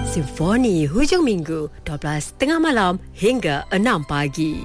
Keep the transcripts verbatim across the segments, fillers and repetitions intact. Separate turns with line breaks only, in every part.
Simfoni hujung minggu dua belas tengah malam hingga enam pagi.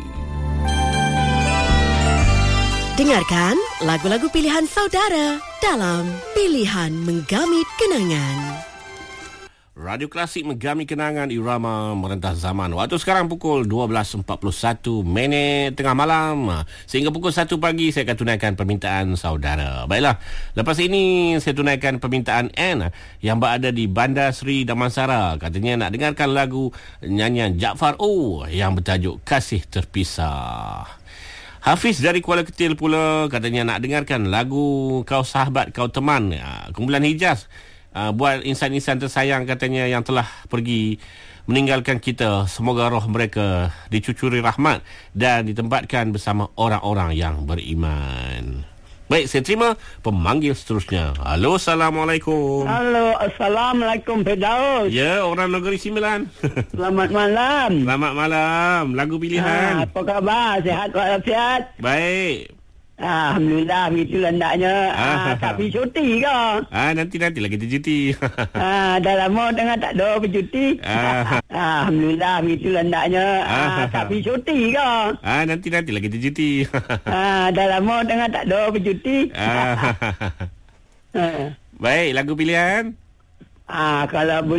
Dengarkan lagu-lagu pilihan saudara dalam Pilihan Menggamit Kenangan.
Radio Klasik Menggami Kenangan, irama merentah zaman. Waktu sekarang pukul dua belas empat puluh satu minit tengah malam. Sehingga pukul satu pagi saya akan tunaikan permintaan saudara. Baiklah, lepas ini saya tunaikan permintaan Anne yang berada di Bandar Seri Damansara. Katanya nak dengarkan lagu nyanyian Jaafar O yang bertajuk Kasih Terpisah. Hafiz dari Kuala Ketil pula katanya nak dengarkan lagu Kau Sahabat Kau Teman, kumpulan Hijaz. Uh, buat insan-insan tersayang katanya yang telah pergi meninggalkan kita. Semoga roh mereka dicucuri rahmat dan ditempatkan bersama orang-orang yang beriman. Baik, saya terima pemanggil seterusnya. Halo, Assalamualaikum.
Halo, Assalamualaikum Firdaus.
Ya, orang Negeri Sembilan.
Selamat malam.
Selamat malam. Lagu pilihan.
Ha, apa khabar? Sihat walafiat?
Baik.
Alhamdulillah, begitulah hendaknya. Ah, tak pergi cuti ke?
Ah, nanti-nanti lagi kita cuti.
Ah, dah lama tengah tak ada bercuti.
Ah.
Alhamdulillah, begitulah hendaknya. Ah, tak pergi cuti ke?
Ah, nanti-nanti lagi kita cuti.
Ah, dah lama tengah tak ada bercuti.
Ah. Baik, lagu pilihan.
Ah, kalau